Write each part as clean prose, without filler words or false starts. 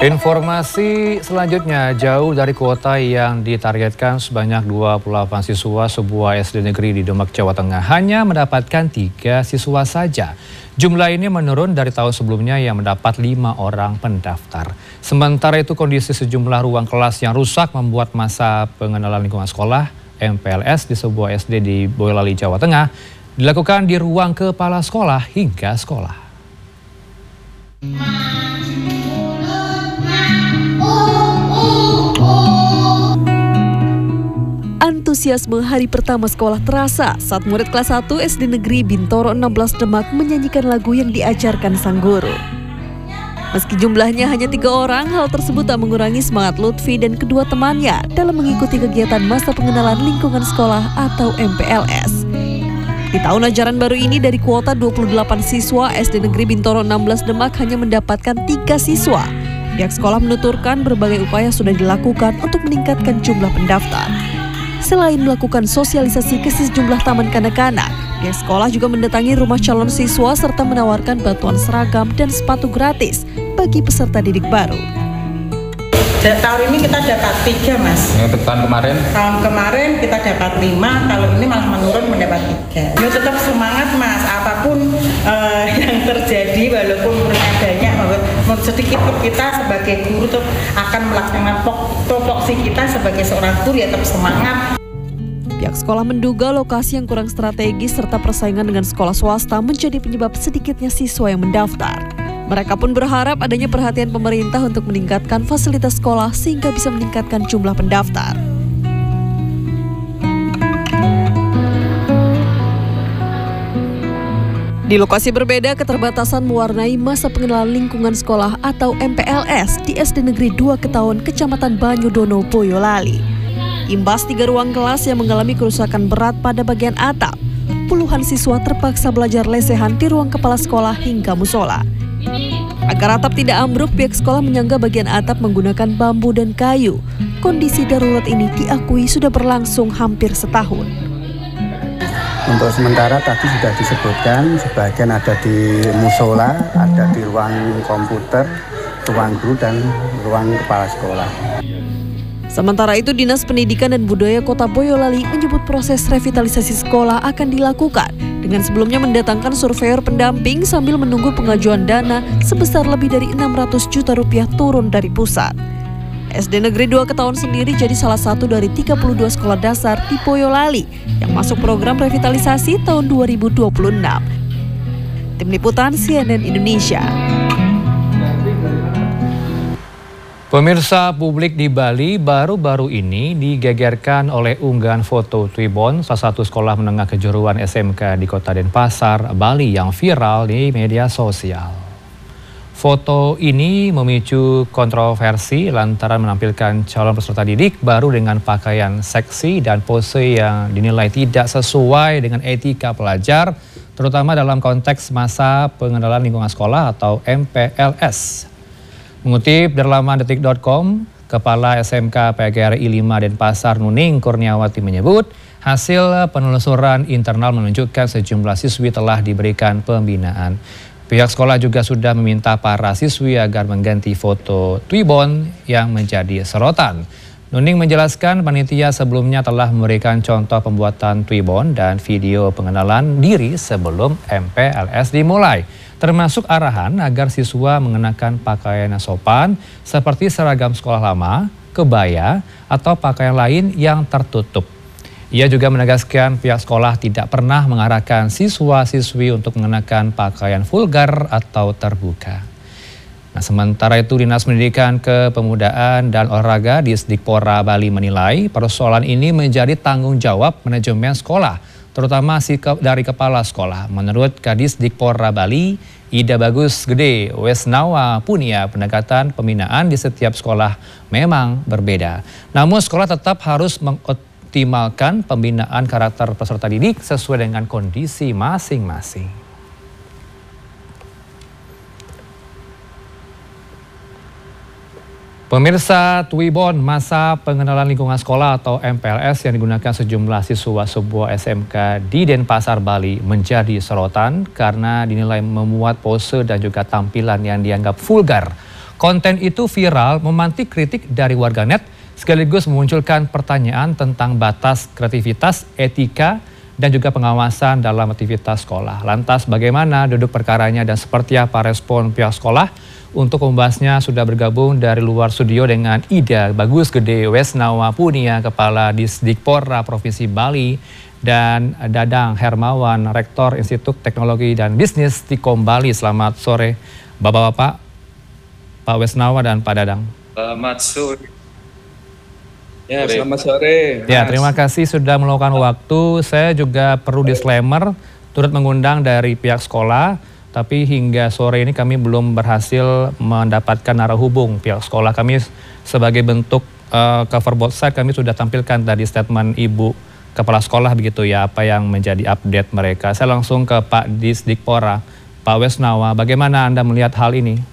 Informasi selanjutnya, jauh dari kuota yang ditargetkan sebanyak 28 siswa sebuah SD negeri di Demak, Jawa Tengah hanya mendapatkan 3 siswa saja. Jumlah ini menurun dari tahun sebelumnya yang mendapat 5 orang pendaftar. Sementara itu kondisi sejumlah ruang kelas yang rusak membuat masa pengenalan lingkungan sekolah MPLS di sebuah SD di Boyolali, Jawa Tengah dilakukan di ruang kepala sekolah hingga sekolah. Antusiasme hari pertama sekolah terasa saat murid kelas 1 SD Negeri Bintoro 16 Demak menyanyikan lagu yang diajarkan sang guru. Meski jumlahnya hanya 3 orang, hal tersebut tak mengurangi semangat Lutfi dan kedua temannya dalam mengikuti kegiatan masa pengenalan lingkungan sekolah atau MPLS. Di tahun ajaran baru ini dari kuota 28 siswa, SD Negeri Bintoro 16 Demak hanya mendapatkan 3 siswa. Pihak sekolah menuturkan berbagai upaya sudah dilakukan untuk meningkatkan jumlah pendaftar. Selain melakukan sosialisasi ke sejumlah taman kanak-kanak, pihak sekolah juga mendatangi rumah calon siswa serta menawarkan bantuan seragam dan sepatu gratis bagi peserta didik baru. Tahun ini kita dapat 3, Mas. Untuk tahun kemarin? Tahun kemarin kita dapat 5, kalau ini malah menurun mendapat 3. Yo tetap semangat, Mas. Apapun yang terjadi, walaupun adanya, sedikit kita sebagai guru tuh akan melaksanakan topoksi kita sebagai seorang guru ya tetap semangat. Pihak sekolah menduga lokasi yang kurang strategis serta persaingan dengan sekolah swasta menjadi penyebab sedikitnya siswa yang mendaftar. Mereka pun berharap adanya perhatian pemerintah untuk meningkatkan fasilitas sekolah sehingga bisa meningkatkan jumlah pendaftar. Di lokasi berbeda, keterbatasan mewarnai masa pengenalan lingkungan sekolah atau MPLS di SD Negeri 2 Ketaon, Kecamatan Banyudono, Boyolali. Imbas 3 ruang kelas yang mengalami kerusakan berat pada bagian atap, puluhan siswa terpaksa belajar lesehan di ruang kepala sekolah hingga musola. Agar atap tidak ambruk, pihak sekolah menyangga bagian atap menggunakan bambu dan kayu. Kondisi darurat ini diakui sudah berlangsung hampir setahun. Untuk sementara tadi sudah disebutkan, sebagian ada di musola, ada di ruang komputer, ruang guru, dan ruang kepala sekolah. Sementara itu, Dinas Pendidikan dan Budaya Kota Boyolali menyebut proses revitalisasi sekolah akan dilakukan dengan sebelumnya mendatangkan surveyor pendamping sambil menunggu pengajuan dana sebesar lebih dari 600 juta rupiah turun dari pusat. SD Negeri 2 Ketaon sendiri jadi salah satu dari 32 sekolah dasar di Boyolali yang masuk program revitalisasi tahun 2026. Tim Liputan CNN Indonesia. Pemirsa, publik di Bali baru-baru ini digegerkan oleh unggahan foto Twibon, salah satu sekolah menengah kejuruan SMK di Kota Denpasar, Bali yang viral di media sosial. Foto ini memicu kontroversi lantaran menampilkan calon peserta didik baru dengan pakaian seksi dan pose yang dinilai tidak sesuai dengan etika pelajar, terutama dalam konteks masa pengenalan lingkungan sekolah atau MPLS. Mengutip dari laman detik.com, Kepala SMK PGRI 5 Denpasar Nuning Kurniawati menyebut hasil penelusuran internal menunjukkan sejumlah siswi telah diberikan pembinaan. Pihak sekolah juga sudah meminta para siswi agar mengganti foto Twibon yang menjadi sorotan. Nuning menjelaskan panitia sebelumnya telah memberikan contoh pembuatan Twibon dan video pengenalan diri sebelum MPLS dimulai, termasuk arahan agar siswa mengenakan pakaian yang sopan seperti seragam sekolah lama, kebaya, atau pakaian lain yang tertutup. Ia juga menegaskan pihak sekolah tidak pernah mengarahkan siswa-siswi untuk mengenakan pakaian vulgar atau terbuka. Nah, sementara itu Dinas Pendidikan Kepemudaan dan Olahraga Disdikpora Bali menilai persoalan ini menjadi tanggung jawab manajemen sekolah, terutama sikap dari kepala sekolah. Menurut Kadisdikpora Bali, Ida Bagus Gede Wesnawa Punia, pendekatan pembinaan di setiap sekolah memang berbeda. Namun sekolah tetap harus mengoptimalkan pembinaan karakter peserta didik sesuai dengan kondisi masing-masing. Pemirsa, Twibon, masa pengenalan lingkungan sekolah atau MPLS yang digunakan sejumlah siswa sebuah SMK di Denpasar, Bali menjadi sorotan karena dinilai memuat pose dan juga tampilan yang dianggap vulgar. Konten itu viral memantik kritik dari warganet sekaligus memunculkan pertanyaan tentang batas kreativitas, etika, dan juga pengawasan dalam aktivitas sekolah. Lantas bagaimana duduk perkaranya dan seperti apa respon pihak sekolah? Untuk membahasnya sudah bergabung dari luar studio dengan Ida Bagus Gede Wesnawa Punia, Kepala Disdikpora Provinsi Bali, dan Dadang Hermawan, Rektor Institut Teknologi dan Bisnis Tikom Bali. Selamat sore Bapak-Bapak, Pak Wesnawa dan Pak Dadang. Selamat sore. Ya, selamat sore. Ya, terima kasih sudah meluangkan waktu. Saya juga perlu disclaimer, turut mengundang dari pihak sekolah, tapi hingga sore ini kami belum berhasil mendapatkan arah hubung pihak sekolah. Kami sebagai bentuk cover both side, kami sudah tampilkan tadi statement Ibu Kepala Sekolah begitu ya, apa yang menjadi update mereka. Saya langsung ke Pak Disdikpora, Pak Wesnawa, bagaimana Anda melihat hal ini?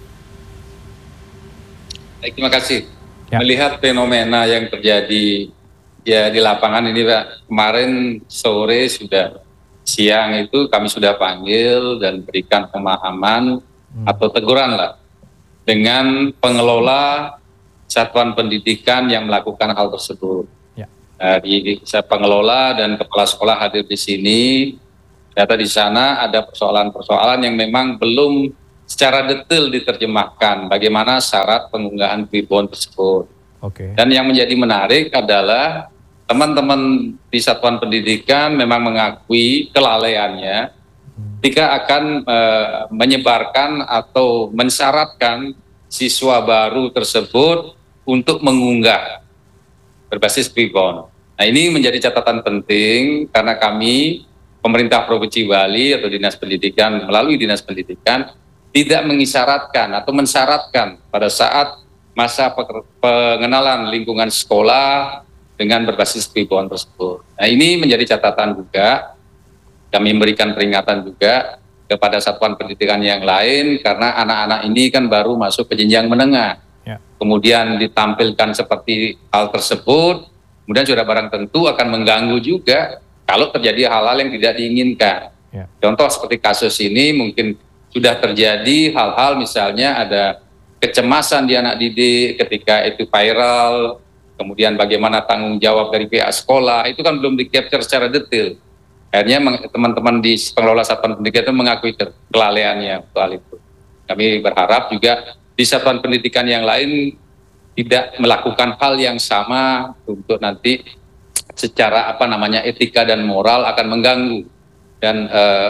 Baik, terima kasih. Ya. Melihat fenomena yang terjadi ya di lapangan ini Pak, kemarin sore siang itu kami sudah panggil dan berikan pemahaman atau teguran lah dengan pengelola satuan pendidikan yang melakukan hal tersebut. Ya. Di pengelola dan kepala sekolah hadir di sini. Ternyata di sana ada persoalan-persoalan yang memang belum secara detail diterjemahkan bagaimana syarat pengunggahan Tribon tersebut. Oke. Dan yang menjadi menarik adalah teman-teman di satuan pendidikan memang mengakui kelalaiannya ketika akan menyebarkan atau mensyaratkan siswa baru tersebut untuk mengunggah berbasis Tribon. Nah, ini menjadi catatan penting karena kami pemerintah Provinsi Bali atau Dinas Pendidikan melalui Dinas Pendidikan tidak mengisyaratkan atau mensyaratkan pada saat masa pengenalan lingkungan sekolah dengan berbasis Tribon tersebut. Nah, ini menjadi catatan juga. Kami memberikan peringatan juga kepada satuan pendidikan yang lain karena anak-anak ini kan baru masuk ke jenjang menengah. Ya. Kemudian ditampilkan seperti hal tersebut, kemudian sudah barang tentu akan mengganggu juga kalau terjadi hal-hal yang tidak diinginkan. Ya. Contoh seperti kasus ini mungkin sudah terjadi hal-hal misalnya ada kecemasan di anak didik ketika itu viral, kemudian bagaimana tanggung jawab dari pihak sekolah, itu kan belum di-capture secara detail. Akhirnya teman-teman di pengelola satuan pendidikan itu mengakui kelalaiannya soal itu. Kami berharap juga di satuan pendidikan yang lain tidak melakukan hal yang sama untuk nanti secara etika dan moral akan mengganggu dan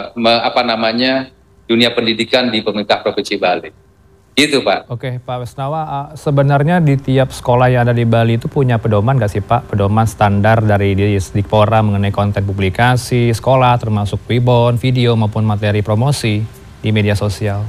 dunia pendidikan di pemerintah Provinsi Bali. Gitu Pak. Oke Pak Wesnawa, sebenarnya di tiap sekolah yang ada di Bali itu punya pedoman nggak sih Pak? Pedoman standar dari Disdikpora mengenai konten publikasi sekolah termasuk Tribon, video maupun materi promosi di media sosial.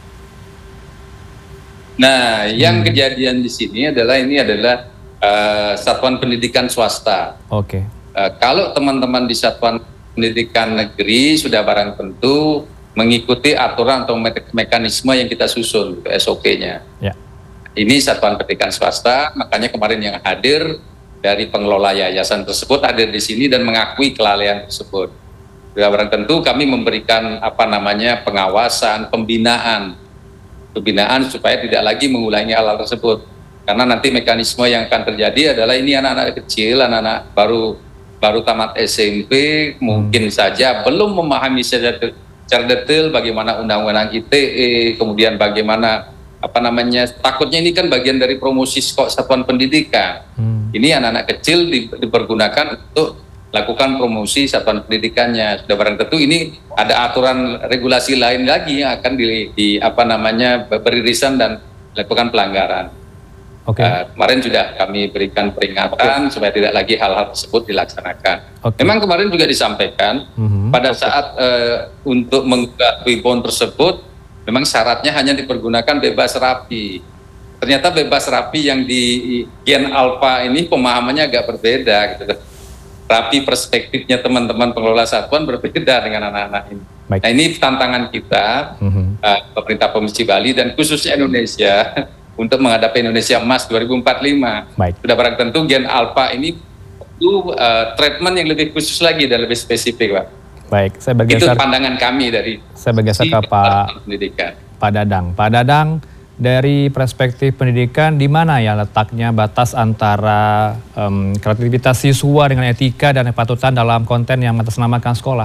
Nah, yang kejadian di sini adalah satuan pendidikan swasta. Oke. Kalau teman-teman di satuan pendidikan negeri sudah barang tentu mengikuti aturan atau mekanisme yang kita susun, SOP-nya. Ya. Ini satuan pendidikan swasta, makanya kemarin yang hadir dari pengelola yayasan tersebut hadir di sini dan mengakui kelalaian tersebut. Sudah barang tentu kami memberikan pengawasan, pembinaan supaya tidak lagi mengulangi hal-hal tersebut. Karena nanti mekanisme yang akan terjadi adalah ini anak-anak kecil, anak-anak baru tamat SMP, mungkin saja belum memahami secara detail bagaimana undang-undang ITE, kemudian bagaimana takutnya ini kan bagian dari promosi satuan pendidikan. Ini anak-anak kecil dipergunakan untuk lakukan promosi satuan pendidikannya. Sudah barang tentu ini ada aturan regulasi lain lagi yang akan beririsan dan lakukan pelanggaran. Oke. Kemarin sudah kami berikan peringatan supaya tidak lagi hal-hal tersebut dilaksanakan. Memang kemarin juga disampaikan pada saat untuk mengunggah Tribon tersebut memang syaratnya hanya dipergunakan bebas rapi. Ternyata bebas rapi yang di Gen Alpha ini pemahamannya agak berbeda gitu. Rapi perspektifnya teman-teman pengelola satuan berbeda dengan anak-anak ini. Baik. Nah, ini tantangan kita pemerintah Provinsi Bali dan khususnya Indonesia untuk menghadapi Indonesia Emas 2045. Baik. Sudah barang tentu Gen Alpha ini perlu treatment yang lebih khusus lagi dan lebih spesifik, Pak. Baik, saya bergeser. Itu pandangan kami dari saya bergeser ke Pak Pendidikan. Pak Dadang. Pak Dadang, dari perspektif pendidikan, di mana ya letaknya batas antara kreativitas siswa dengan etika dan kepatutan dalam konten yang mengatasnamakan sekolah?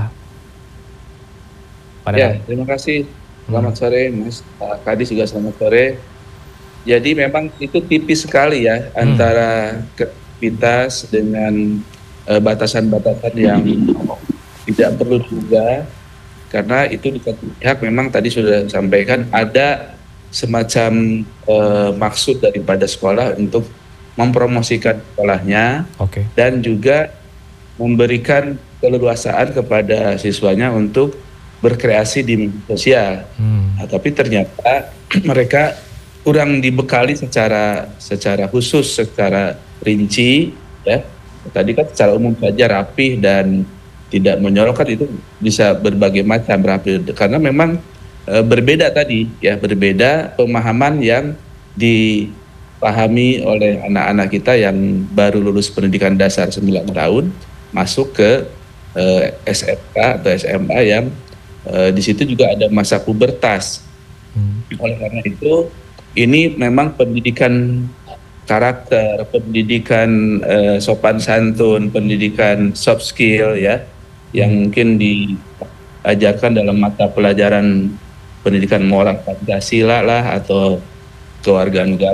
Ya, terima kasih. Selamat sore, Mas Kadis, juga selamat sore. Jadi memang itu tipis sekali ya antara kreativitas dengan batasan-batasan yang tidak perlu juga, karena itu di satu pihak memang tadi sudah disampaikan ada semacam maksud daripada sekolah untuk mempromosikan sekolahnya, dan juga memberikan keleluasaan kepada siswanya untuk berkreasi di media sosial. Nah, tapi ternyata mereka kurang dibekali secara khusus, secara rinci, ya. Tadi kan secara umum saja rapih dan tidak menyorongkan, itu bisa berbagai macam rapih, karena memang berbeda tadi ya, berbeda pemahaman yang dipahami oleh anak-anak kita yang baru lulus pendidikan dasar 9 tahun masuk ke SMK atau SMA yang di situ juga ada masa pubertas. Oleh karena itu ini memang pendidikan karakter, pendidikan sopan santun, pendidikan soft skill ya, yang mungkin diajarkan dalam mata pelajaran pendidikan moral Pancasila lah, atau kewarganegaraan